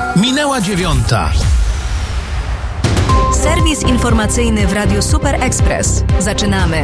Minęła 9:00. Serwis informacyjny w Radiu Super Express. Zaczynamy.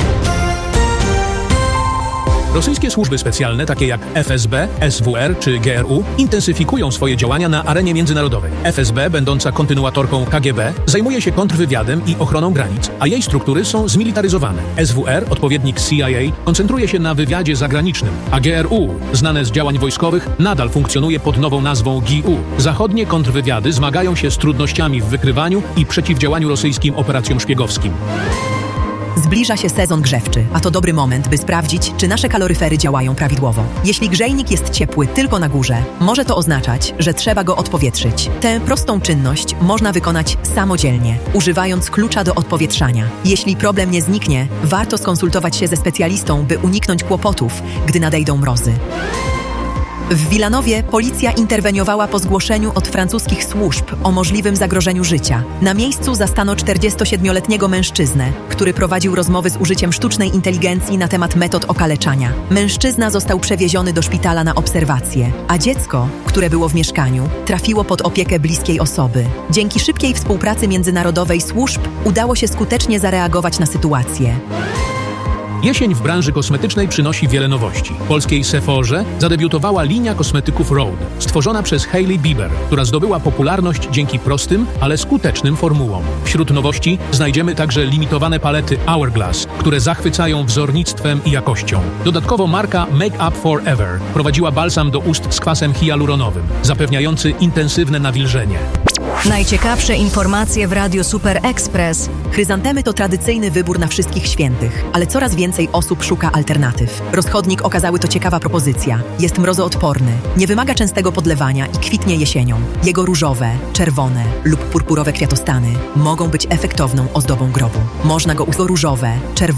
Rosyjskie służby specjalne, takie jak FSB, SWR czy GRU, intensyfikują swoje działania na arenie międzynarodowej. FSB, będąca kontynuatorką KGB, zajmuje się kontrwywiadem i ochroną granic, a jej struktury są zmilitaryzowane. SWR, odpowiednik CIA, koncentruje się na wywiadzie zagranicznym, a GRU, znane z działań wojskowych, nadal funkcjonuje pod nową nazwą GU. Zachodnie kontrwywiady zmagają się z trudnościami w wykrywaniu i przeciwdziałaniu rosyjskim operacjom szpiegowskim. Zbliża się sezon grzewczy, a to dobry moment, by sprawdzić, czy nasze kaloryfery działają prawidłowo. Jeśli grzejnik jest ciepły tylko na górze, może to oznaczać, że trzeba go odpowietrzyć. Tę prostą czynność można wykonać samodzielnie, używając klucza do odpowietrzania. Jeśli problem nie zniknie, warto skonsultować się ze specjalistą, by uniknąć kłopotów, gdy nadejdą mrozy. W Wilanowie policja interweniowała po zgłoszeniu od francuskich służb o możliwym zagrożeniu życia. Na miejscu zastano 47-letniego mężczyznę, który prowadził rozmowy z użyciem sztucznej inteligencji na temat metod okaleczania. Mężczyzna został przewieziony do szpitala na obserwację, a dziecko, które było w mieszkaniu, trafiło pod opiekę bliskiej osoby. Dzięki szybkiej współpracy międzynarodowej służb udało się skutecznie zareagować na sytuację. Jesień w branży kosmetycznej przynosi wiele nowości. W polskiej Sephorze zadebiutowała linia kosmetyków Rhode, stworzona przez Hailey Bieber, która zdobyła popularność dzięki prostym, ale skutecznym formułom. Wśród nowości znajdziemy także limitowane palety Hourglass, które zachwycają wzornictwem i jakością. Dodatkowo marka Make Up For Ever prowadziła balsam do ust z kwasem hialuronowym, zapewniający intensywne nawilżenie. Najciekawsze informacje w Radiu Super Express. Chryzantemy to tradycyjny wybór na wszystkich świętych, ale coraz więcej osób szuka alternatyw. Rozchodnik okazały to ciekawa propozycja. Jest mrozoodporny, nie wymaga częstego podlewania i kwitnie jesienią. Jego różowe, czerwone lub purpurowe kwiatostany mogą być efektowną ozdobą grobu. Można go różowe, czerwone